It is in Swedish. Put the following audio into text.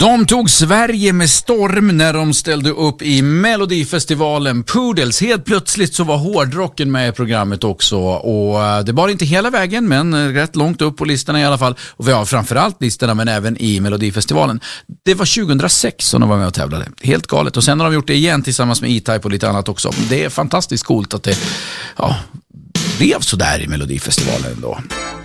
De tog Sverige med storm när de ställde upp i Melodifestivalen. Poodles, helt plötsligt så var hårdrocken med i programmet också. Och det var inte hela vägen, men rätt långt upp på listorna i alla fall. Och vi har framförallt listorna, men även i Melodifestivalen. Det var 2006 som de var med och tävlade. Helt galet. Och sen har de gjort det igen tillsammans med E-Type och lite annat också. Det är fantastiskt coolt att det blev så där i Melodifestivalen då.